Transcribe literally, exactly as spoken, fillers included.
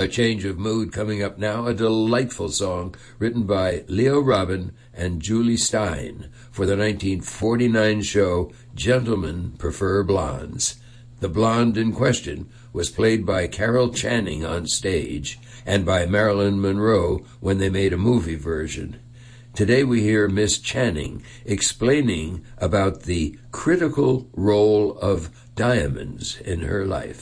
A change of mood coming up now, a delightful song written by Leo Robin and Julie Stein for the nineteen forty-nine show Gentlemen Prefer Blondes. The blonde in question was played by Carol Channing on stage and by Marilyn Monroe when they made a movie version. Today we hear Miss Channing explaining about the critical role of diamonds in her life.